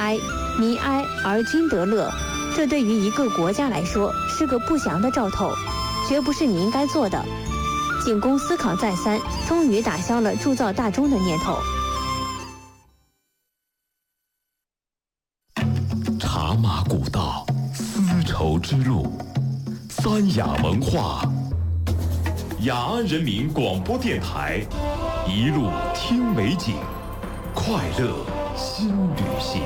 哀，民哀而君得乐，这对于一个国家来说是个不祥的兆头，绝不是你应该做的。景公思考再三，终于打消了铸造大钟的念头。 茶马古道，丝绸之路，三雅文化，雅安人民广播电台，一路听美景，快乐新旅行。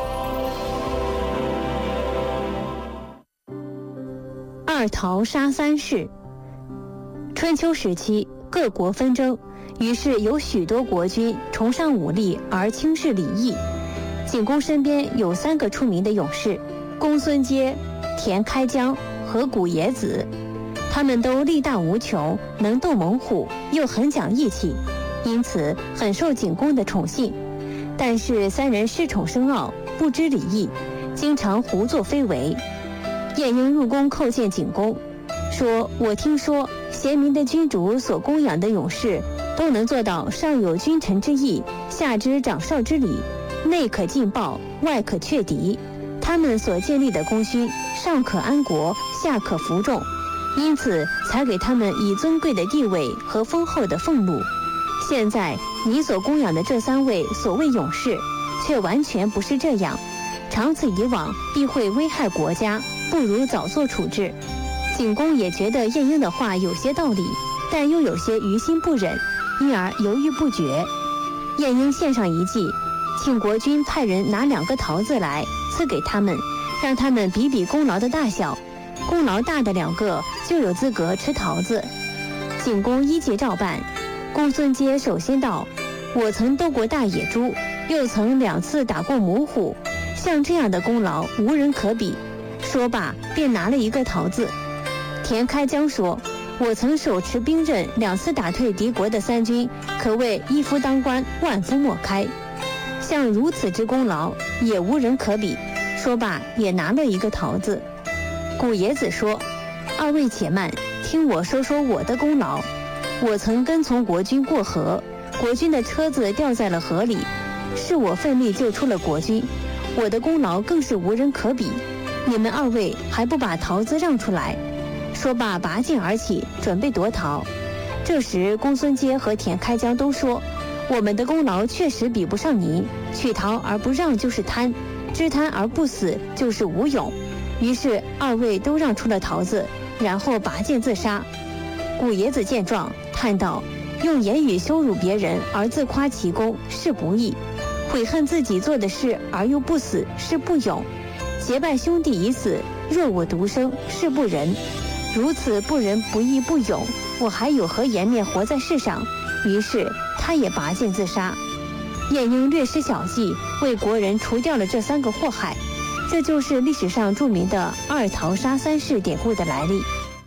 二桃杀三士。春秋时期，各国纷争，于是有许多国君崇尚武力而轻视礼义。景公身边有3个出名的勇士，公孙捷、田开疆和古冶子，他们都力大无穷，能斗猛虎，又很讲义气，因此很受景公的宠幸。但是3人恃宠生傲，不知礼义，经常胡作非为。晏婴入宫叩见景公，说：“我听说贤明的君主所供养的勇士，都能做到上有君臣之义，下知长少之礼，内可尽报，外可却敌。他们所建立的功勋，上可安国，下可服众，因此才给他们以尊贵的地位和丰厚的俸禄。现在你所供养的这3位所谓勇士，却完全不是这样，长此以往必会危害国家，不如早做处置。”景公也觉得晏婴的话有些道理，但又有些于心不忍，因而犹豫不决。晏婴献上一计，请国君派人拿2个桃子来赐给他们，让他们比比功劳的大小，功劳大的2个就有资格吃桃子。景公依节照办。公孙捷首先道：“我曾斗过大野猪，又曾2次打过母虎，像这样的功劳无人可比。”说罢便拿了1个桃子。田开疆说：“我曾手持兵刃2次打退敌国的3军，可谓一夫当关，万夫莫开。像如此之功劳，也无人可比。”说罢也拿了1个桃子。古冶子说：“2位且慢，听我说说我的功劳。我曾跟从国君过河，国君的车子掉在了河里，是我奋力救出了国君，我的功劳更是无人可比。你们2位还不把桃子让出来？”说罢拔剑而起，准备夺桃。这时公孙捷和田开疆都说：“我们的功劳确实比不上您，取桃而不让就是贪，知贪而不死就是无勇。”于是2位都让出了桃子，然后拔剑自杀。古冶子见状叹道：“用言语羞辱别人而自夸其功是不义，悔恨自己做的事而又不死是不勇，结拜兄弟已死，若我独生是不仁。如此不仁不义不勇，我还有何颜面活在世上？”于是他也拔剑自杀。晏婴略施小计，为国人除掉了这3个祸害，这就是历史上著名的2桃杀3士典故的来历。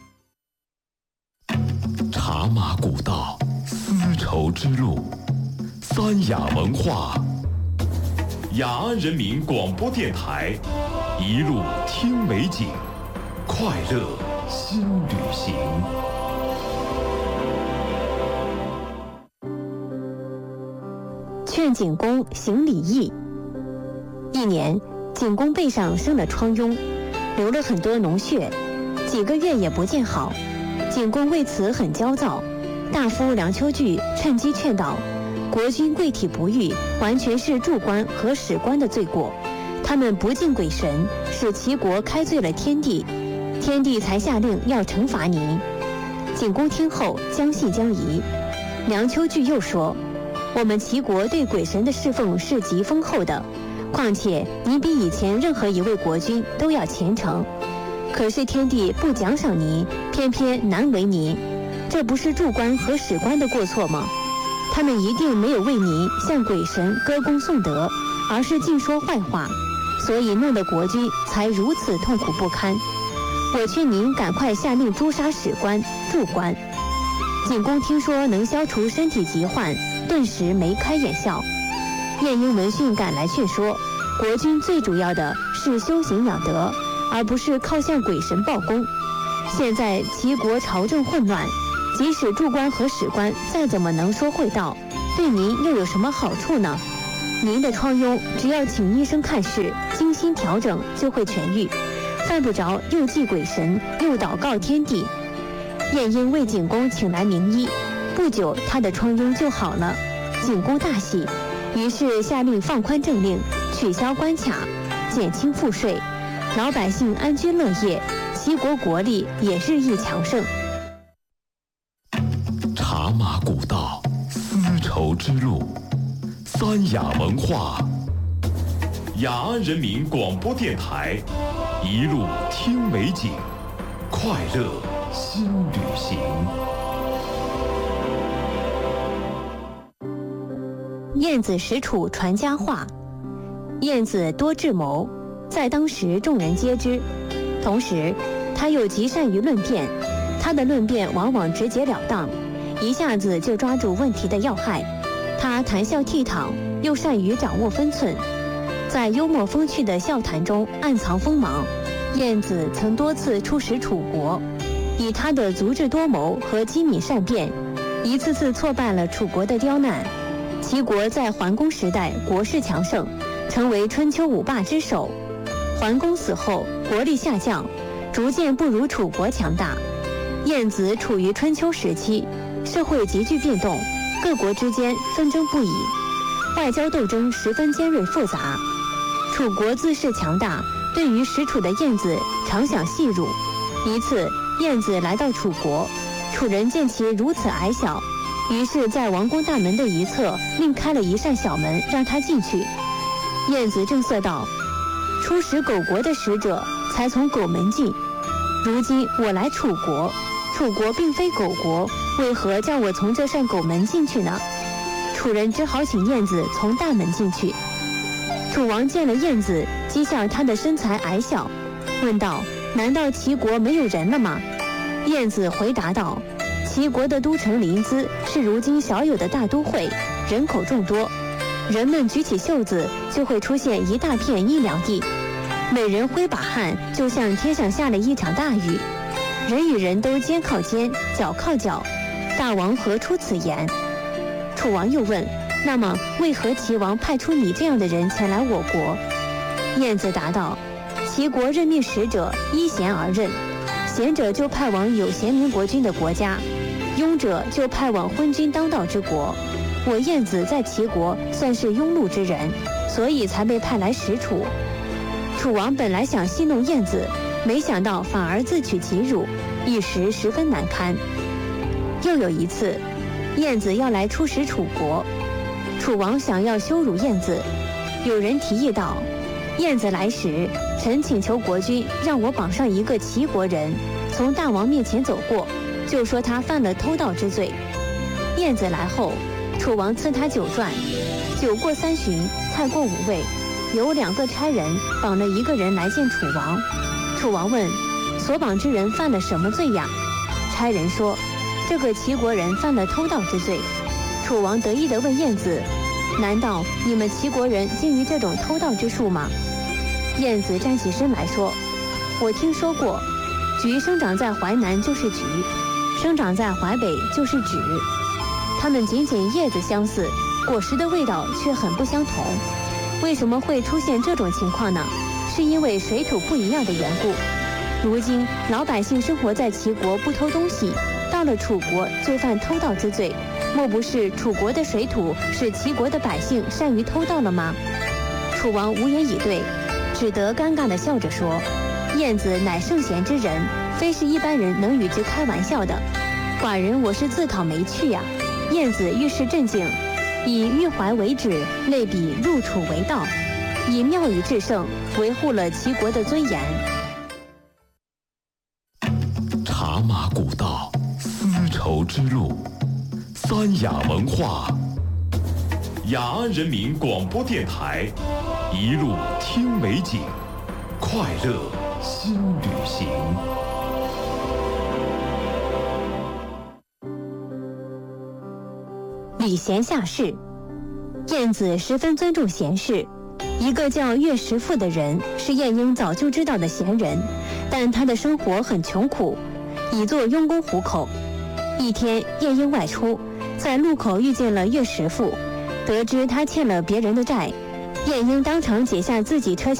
茶马古道，丝绸之路，三雅文化，雅安人民广播电台，一路听美景，快乐新旅行。 劝景公行礼义。一年，景公背上生了疮痈，流了很多脓血，几个月也不见好。景公为此很焦躁，大夫梁丘据趁机劝导：国君贵体不愈，完全是柱官和史官的罪过，他们不敬鬼神，使齐国开罪了天帝，天帝才下令要惩罚您。景公听后将信将疑。梁丘据又说：我们齐国对鬼神的侍奉是极丰厚的，况且您比以前任何一位国君都要虔诚，可是天帝不奖赏您，偏偏难为您，这不是柱官和史官的过错吗？他们一定没有为您向鬼神歌功颂德，而是尽说坏话，所以弄得国君才如此痛苦不堪。我劝您赶快下令诛杀史官、柱官。景公听说能消除身体疾患，顿时眉开眼笑。晏婴闻讯赶来劝说，国君最主要的是修行养德，而不是靠向鬼神报功。现在齐国朝政混乱，即使柱官和史官再怎么能说会道，对您又有什么好处呢？ 您的疮痈只要请医生看视，精心调整就会痊愈，犯不着又祭鬼神又祷告天地。晏婴为景公请来名医，不久他的疮痈就好了。景公大喜，于是下令放宽政令，取消关卡，减轻赋税，老百姓安居乐业，齐国国力也日益强盛。 茶马古道，丝绸之路，三雅文化，雅安人民广播电台，一路听美景，快乐新旅行。 晏子使楚传佳话。晏子多智谋，在当时众人皆知，同时他又极善于论辩，他的论辩往往直截了当，一下子就抓住问题的要害。他谈笑倜傥，又善于掌握分寸，在幽默风趣的笑谈中暗藏锋芒。晏子曾多次出使楚国，以他的足智多谋和机敏善辩，一次次挫败了楚国的刁难。齐国在桓公时代国势强盛，成为春秋五霸之首。桓公死后，国力下降，逐渐不如楚国强大。晏子处于春秋时期，社会急剧变动，各国之间纷争不已，外交斗争十分尖锐复杂。楚国自恃强大，对于使楚的晏子常想戏辱。一次，晏子来到楚国，楚人见其如此矮小，于是在王宫大门的一侧另开了一扇小门，让他进去。晏子正色道：“出使狗国的使者才从狗门进，如今我来楚国，楚国并非狗国，为何叫我从这扇狗门进去呢？”楚人只好请晏子从大门进去。楚王见了晏子，讥笑他的身材矮小，问道：“难道齐国没有人了吗？”晏子回答道：“齐国的都城临淄是如今少有的大都会，人口众多，人们举起袖子就会出现一大片阴凉地，每人挥把汗，就像天上下了一场大雨，人与人都肩靠肩，脚靠脚，大王何出此言？”楚王又问：“那么为何齐王派出你这样的人前来我国？”晏子答道：“齐国任命使者依贤而任，贤者就派往有贤明国君的国家，庸者就派往昏君当道之国。我晏子在齐国算是庸碌之人，所以才被派来使楚。”楚王本来想戏弄晏子，没想到反而自取其辱，一时十分难堪。又有一次，晏子要来出使楚国，楚王想要羞辱晏子，有人提议道：“晏子来时，臣请求国君让我绑上一个齐国人，从大王面前走过，就说他犯了偷盗之罪。”晏子来后，楚王赐他酒馔，酒过3巡，菜过5味，有2个差人绑了一个人来见楚王。楚王问：“所绑之人犯了什么罪呀？”差人说：“这个齐国人犯了偷盗之罪。”楚王得意地问晏子：“难道你们齐国人精于这种偷盗之术吗？”晏子站起身来说：“我听说过，橘生长在淮南就是橘，生长在淮北就是枳，它们仅仅叶子相似，果实的味道却很不相同。为什么会出现这种情况呢？是因为水土不一样的缘故。如今老百姓生活在齐国不偷东西，到了楚国就犯偷盗之罪，莫不是楚国的水土使齐国的百姓善于偷盗了吗？”楚王无言以对，只得尴尬地笑着说：“晏子乃圣贤之人，非是一般人能与之开玩笑的。寡人我是自讨没趣呀。”晏子遇事镇静，以玉怀为旨，类比入楚为道，以妙语制胜，维护了齐国的尊严。 茶马古道，丝绸之路，三雅文化，雅安人民广播电台，一路听美景，快乐新旅行。 礼贤下士。晏子十分尊重贤士，一个叫乐石父的人是晏婴早就知道的贤人，但他的生活很穷苦，以做佣工糊口。一天，晏婴外出，在路口遇见了乐石父， 得知他欠了别人的债，晏婴当场解下自己车